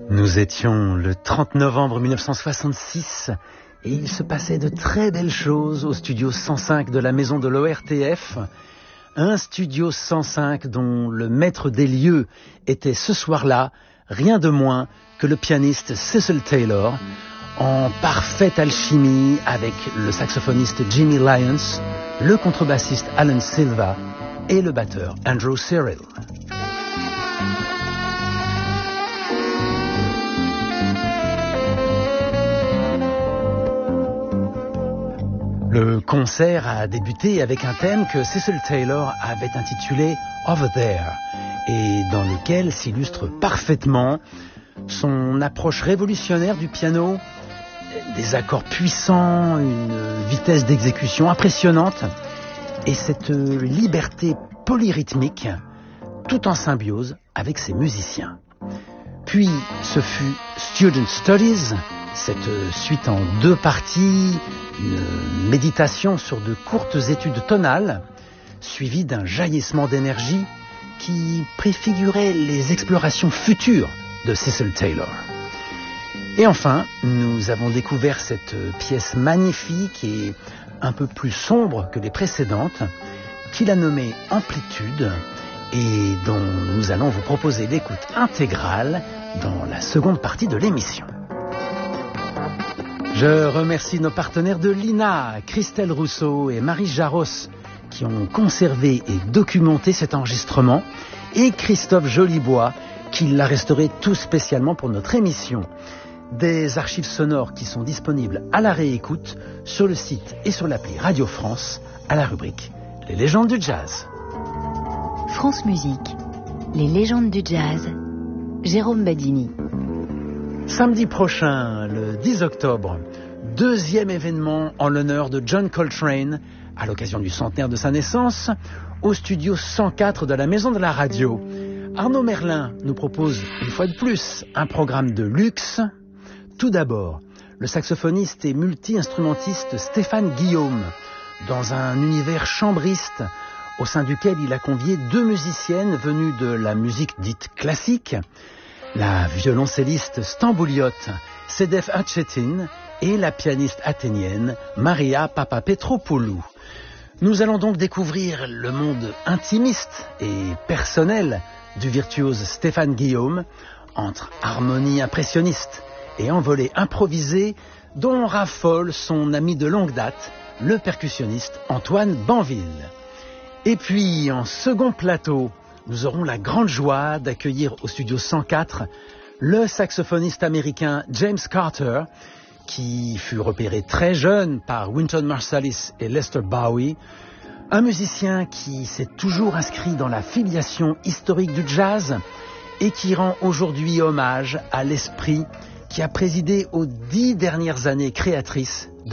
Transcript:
Nous étions le 30 novembre 1966 et il se passait de très belles choses au studio 105 de la maison de l'ORTF. Un studio 105 dont le maître des lieux était ce soir-là rien de moins que le pianiste Cecil Taylor, en parfaite alchimie avec le saxophoniste Jimmy Lyons, le contrebassiste Alan Silva et le batteur Andrew Cyril. Le concert a débuté avec un thème que Cecil Taylor avait intitulé Over There et dans lequel s'illustre parfaitement son approche révolutionnaire du piano, des accords puissants, une vitesse d'exécution impressionnante et cette liberté polyrythmique tout en symbiose avec ses musiciens. Puis ce fut Student Studies, cette suite en 2 parties, une méditation sur de courtes études tonales, suivie d'un jaillissement d'énergie qui préfigurait les explorations futures de Cecil Taylor. Et enfin, nous avons découvert cette pièce magnifique et un peu plus sombre que les précédentes, qu'il a nommée Amplitude, et dont nous allons vous proposer l'écoute intégrale dans la seconde partie de l'émission. Je remercie nos partenaires de l'INA, Christelle Rousseau et Marie Jaros, qui ont conservé et documenté cet enregistrement, et Christophe Jolibois, qui l'a restauré tout spécialement pour notre émission. Des archives sonores qui sont disponibles à la réécoute sur le site et sur l'appli Radio France, à la rubrique « Les légendes du jazz ». France Musique, les légendes du jazz, Jérôme Badini. Samedi prochain, le 10 octobre, 2e événement en l'honneur de John Coltrane, à l'occasion du centenaire de sa naissance, au studio 104 de la Maison de la Radio. Arnaud Merlin nous propose, une fois de plus, un programme de luxe. Tout d'abord, le saxophoniste et multi-instrumentiste Stéphane Guillaume, dans un univers chambriste au sein duquel il a convié 2 musiciennes venues de la musique dite classique, la violoncelliste stambouliote Sedef Hatchetin et la pianiste athénienne Maria Papapetropoulou. Nous allons donc découvrir le monde intimiste et personnel du virtuose Stéphane Guillaume, entre harmonie impressionniste et envolée improvisée, dont raffole son ami de longue date, le percussionniste Antoine Banville. Et puis, en second plateau, nous aurons la grande joie d'accueillir au studio 104 le saxophoniste américain James Carter, qui fut repéré très jeune par Wynton Marsalis et Lester Bowie, un musicien qui s'est toujours inscrit dans la filiation historique du jazz et qui rend aujourd'hui hommage à l'esprit qui a présidé aux 10 dernières années créatrices